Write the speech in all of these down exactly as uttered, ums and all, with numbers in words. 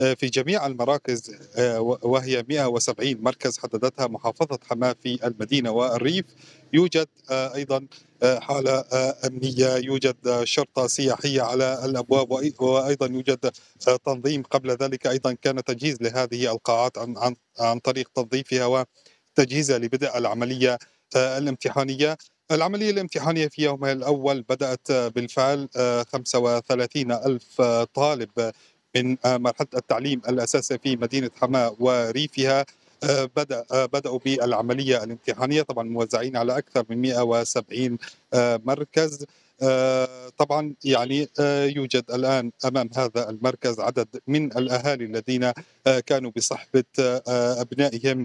آآ في جميع المراكز، آآ و وهي مئة وسبعين مركز حددتها محافظة حماة في المدينة والريف. يوجد آآ أيضًا آآ حالة آآ أمنية، يوجد آه، شرطة سياحية على الأبواب، وأي وأيضًا يوجد آآ تنظيم. قبل ذلك أيضًا كان تجهيز لهذه القاعات عن عن عن طريق تنظيفها وتجهيزها لبدء العملية آآ الامتحانية. العملية الامتحانية في يومها الأول بدأت آه، بالفعل. آآ خمسة وثلاثين ألف طالب من آآ مرحلة التعليم الأساسي في مدينة حماة وريفها آآ بدأ آآ بدأوا بالعملية الامتحانية، طبعًا موزعين على أكثر من مئة وسبعين آآ مركز. آآ طبعًا يعني آآ يوجد الآن أمام هذا المركز عدد من الأهالي الذين آآ كانوا بصحبة آآ أبنائهم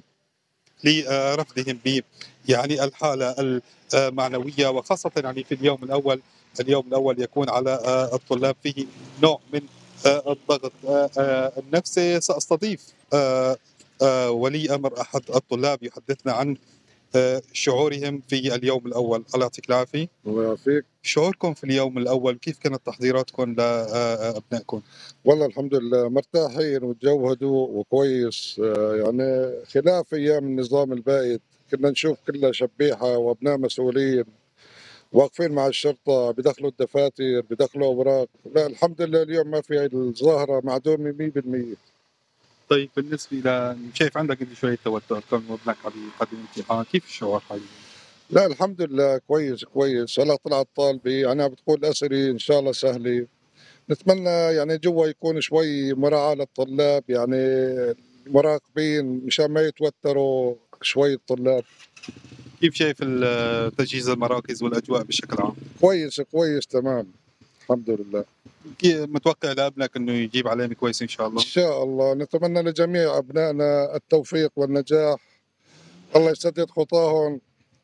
لرفضهم ب يعني الحالة المعنوية، وخاصة يعني في اليوم الأول. اليوم الأول يكون على آآ الطلاب فيه نوع من آآ الضغط آآ آآ النفسي. سأستضيف آآ آآ ولي أمر أحد الطلاب يحدثنا عن آآ شعورهم في اليوم الأول. الله يعطيك العافية. الله يعافيك. شعوركم في اليوم الأول، كيف كانت تحضيراتكم لأبنائكم؟ والله الحمد لله مرتاحين والجو هدوء وكويس، آه، يعني خلاف أيام النظام البائد كنا نشوف كلها شبيحة وأبناء مسؤولين واقفين مع الشرطة بدخلوا الدفاتر بدخلوا أوراق. لا الحمد لله اليوم ما في هاي الظاهرة، معدومة مية بالمية. طيب بالنسبة ل شايف عندك أنت شوية توتر كون ابنك عم يقدم امتحان، كيف الشعور حاليًا؟ لا الحمد لله كويس كويس. هلا طلعت طالبة يعني بتقول أسري إن شاء الله سهلة. نتمنى يعني جوا يكون شوي مراعاة للطلاب، يعني مراقبين مشان ما يتوتروا شوي الطلاب. كيف شايف ال تجهيز المراكز والأجواء بشكل عام؟ كويس كويس تمام. الحمد لله. كي متوقع لابنك إنه يجيب علامة كويسة إن شاء إن الله؟ شاء الله نتمنى لجميع أبنائنا التوفيق والنجاح. الله يسدد خطاهم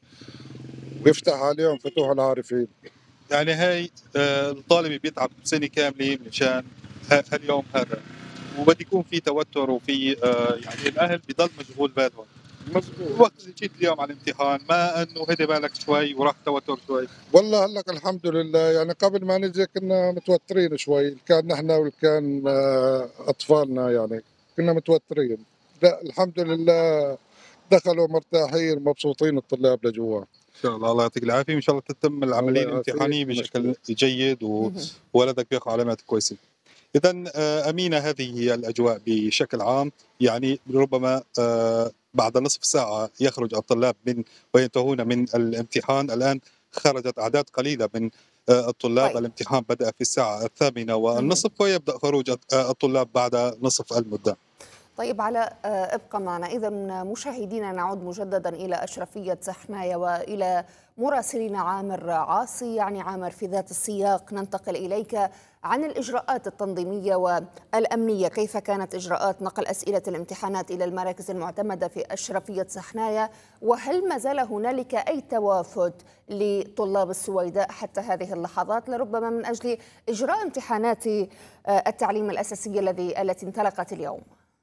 ويفتح عليهم فتوح العارفين. يعني هاي آآ الطالب بيتعب سنة كاملة مشان ه هاليوم هذا، وبده يكون في توتر وفي آآ يعني الأهل بضل مشغول بالهم. مزبوط. وقت اللي جيت اليوم على الامتحان ما إنه هدي بالك شوي وراح توتر شوي؟ والله هلأ الحمد لله، يعني قبل ما نجي كنا متوترين شوي، كان نحن وكان آه، أطفالنا يعني كنا متوترين. لا الحمد لله دخلوا مرتاحين مبسوطين الطلاب لجوا. إن شاء الله، الله يعطيك العافية، وإن شاء الله تتم الله العملية يعافيك الامتحانية ومشكور. بشكل جيد و اهم. وولدك بياخذ علامات كويسة. إذًا آآ أمينة، هذه هي الأجواء بشكل عام. يعني ربما آآ بعد نصف ساعة يخرج الطلاب من وينتهون من الامتحان. الآن خرجت أعداد قليلة من آآ الطلاب. طيب. الامتحان بدأ في الساعة الثامنة اهم. والنصف ويبدأ خروج الط آآ الطلاب بعد نصف المدة. طيب على آه، ابقى معنا إذا مشاهدينا، نعود مجددا إلى أشرفية سحنايا وإلى مراسلنا عامر عاصي. يعني عامر، في ذات السياق ننتقل إليك عن الإجراءات التنظيمية والأمنية. كيف كانت إجراءات نقل أسئلة الامتحانات إلى المراكز المعتمدة في أشرفية سحنايا؟ وهل ما زال هنالك أي توافد لطلاب السويداء حتى هذه اللحظات لربما من أجل إجراء امتحانات آه، التعليم الأساسي الذي التي انطلقت اليوم؟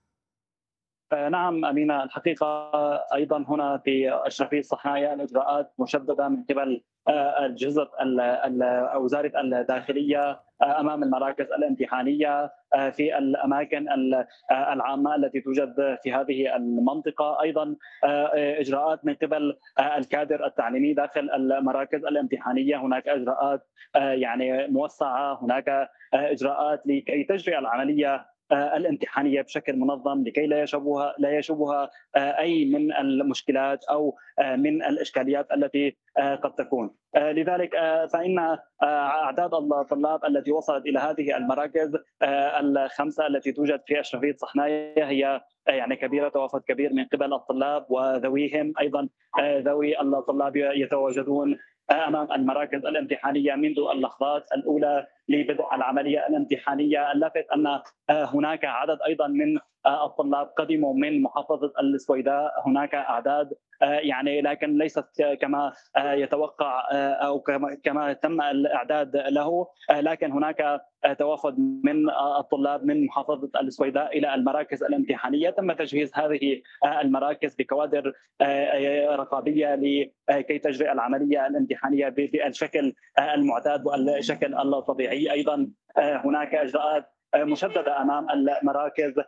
آه، نعم أمينة، الحقيقة أيضا هنا في أشرفية صحايا الإجراءات مشددة من قبل آه، أجهزة ال- ال- وزارة الداخلية آه، أمام المراكز الامتحانية آه، في الأماكن ال- آه، العامة التي توجد في هذه المنطقة. أيضا آه، إجراءات من قبل آه، الكادر التعليمي داخل المراكز الامتحانية. هناك إجراءات آه، يعني موسعة، هناك آه، إجراءات لكي تجري العملية آه، الامتحانيه بشكل منظم لكي لا يشوبها لا يشوبها آه، اي من المشكلات او آه، من الاشكاليات التي آه، قد تكون. آه، لذلك آه، فان آه، اعداد الطلاب التي وصلت الى هذه المراكز آه، الخمسه التي توجد في اشرفيه صحنايا هي آه، يعني كبيره، توافد كبير من قبل الطلاب وذويهم. ايضا آه، ذوي الطلاب يتواجدون آه، امام المراكز الامتحانيه منذ اللحظات الاولى لبدء العمليه الامتحانيه. اللافت ان آه، هناك عدد ايضا من آه، الطلاب قدموا من محافظه السويداء. هناك اعداد آه، يعني لكن ليست كما آه، يتوقع آه، او كما كما تم الاعداد له، آه، لكن هناك آه، توافد من آه، الطلاب من محافظه السويداء الى المراكز الامتحانيه. تم تجهيز هذه آه، المراكز بكوادر آه، رقابيه لكي تجري العمليه الامتحانيه بالشكل آه، المعتاد والشكل الطبيعي. ايضا آه، هناك اجراءات مشدده امام المراكز